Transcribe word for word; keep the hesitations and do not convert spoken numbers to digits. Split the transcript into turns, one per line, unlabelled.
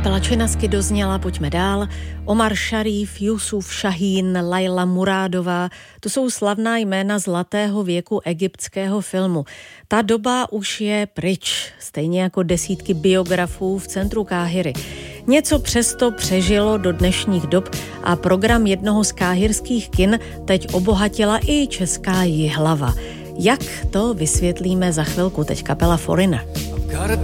Kapela Činasky dozněla, pojďme dál. Omar Šarif, Jusuf Šahín, Laila Murádová, to jsou slavná jména zlatého věku egyptského filmu. Ta doba už je pryč, stejně jako desítky biografů v centru Káhiry. Něco přesto přežilo do dnešních dob a program jednoho z káhirských kin teď obohatila i česká Jihlava. Jak to vysvětlíme za chvilku, teď kapela Foreigner.